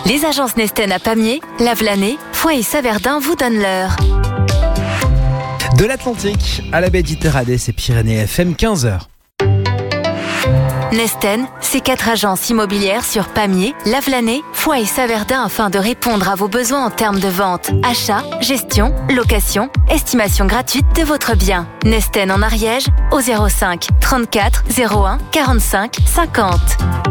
Les agences Nesten à Pamiers, Lavelanet, Foix et Saverdin vous donnent l'heure. De l'Atlantique à la Méditerranée, c'est Pyrénées FM 15h. Nesten, c'est 4 agences immobilières sur Pamiers, Lavelanet, Foix et Saverdin afin de répondre à vos besoins en termes de vente, achat, gestion, location, estimation gratuite de votre bien. Nesten en Ariège au 05 34 01 45 50.